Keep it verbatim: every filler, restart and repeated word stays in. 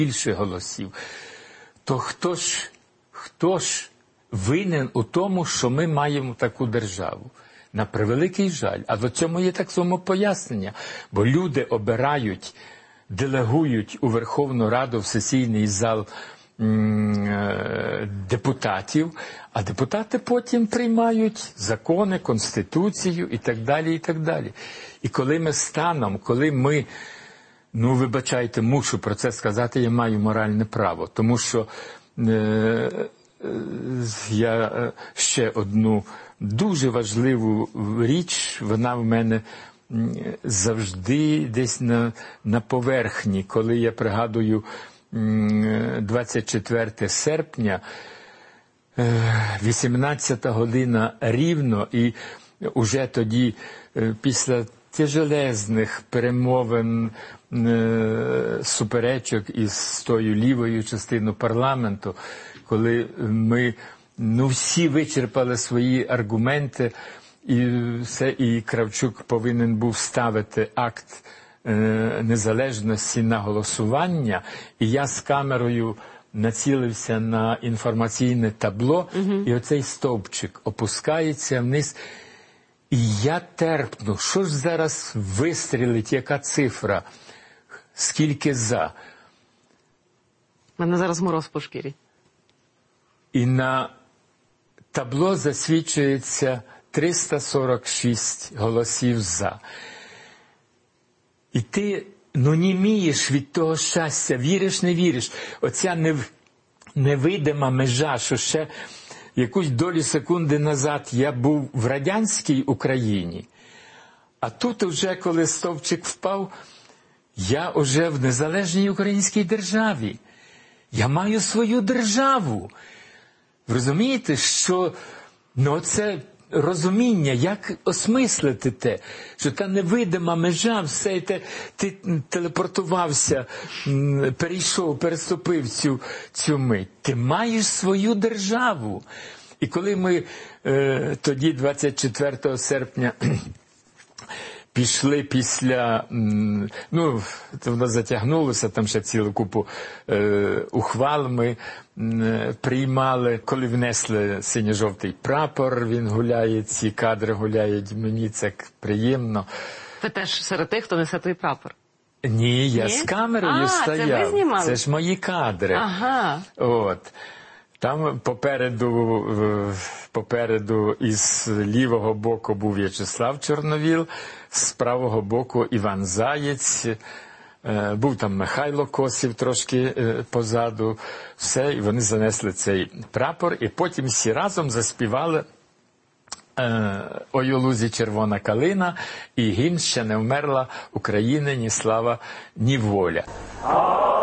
більше голосів, то хто ж, хто ж винен у тому, що ми маємо таку державу? На превеликий жаль. А до цього є так само пояснення. Бо люди обирають, делегують у Верховну Раду, в сесійний зал депутатів, а депутати потім приймають закони, конституцію і так далі, і так далі. І коли ми станом, коли ми, ну, вибачайте, мушу про це сказати, я маю моральне право, тому що е, я ще одну дуже важливу річ, вона в мене завжди десь на, на поверхні, коли я пригадую двадцять четверте серпня, вісімнадцята година рівно, і уже тоді, після тяжелезних перемовин, суперечок із тою лівою частиною парламенту, коли ми, ну, всі вичерпали свої аргументи, і все, і Кравчук повинен був ставити акт незалежності на голосування, і я з камерою націлився на інформаційне табло, угу. І оцей стовпчик опускається вниз, і я терпну, що ж зараз вистрілить, яка цифра, скільки за. У мене зараз мороз по шкірі. І на табло засвідчується триста сорок шість голосів за. І ти, ну, німієш від того щастя, віриш, не віриш. Оця нев... невидима межа, що ще якусь долю секунди назад я був в радянській Україні, а тут вже, коли стовпчик впав, я вже в незалежній українській державі. Я маю свою державу. Розумієте, що, ну, це розуміння, як осмислити те, що та невидима межа, все те, ти телепортувався, перейшов, переступив цю, цю мить. Ти маєш свою державу. І коли ми е, тоді, двадцять четвертого серпня, пішли після, ну, воно затягнулося, там ще цілу купу е, ухвал ми е, приймали, коли внесли синьо-жовтий прапор, він гуляє, ці кадри гуляють, мені це приємно. Ви теж серед тих, хто несе той прапор? Ні, я Ні? з камерою а, стояв. Це ви знімали? Це ж мої кадри. Ага. От. Там попереду, попереду із лівого боку був В'ячеслав Чорновіл, з правого боку Іван Заєць, був там Михайло Косів трошки позаду, все, і вони занесли цей прапор, і потім всі разом заспівали «Ой у лузі червона калина» і гімн «Ще не вмерла України ні слава, ні воля».